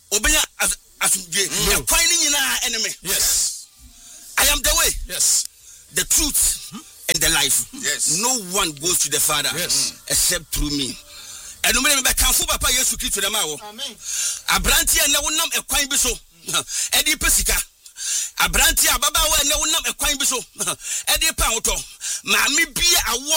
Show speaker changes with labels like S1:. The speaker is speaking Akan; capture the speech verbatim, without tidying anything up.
S1: obenya asumdwe e kwan ni nyina enemy.
S2: Yes.
S1: I am the way.
S2: Yes.
S1: The truth hmm? and the life.
S3: Yes.
S1: No one goes to the Father
S2: yes.
S1: except through me. And no me kanfo papa Yesu Kristo dem awo.
S3: Amen.
S1: Abranti na wonam ekwan bi so. E di pesika. Abranti ababa wa na wonam ekwan bi so. E di pa woto. Maami bi awo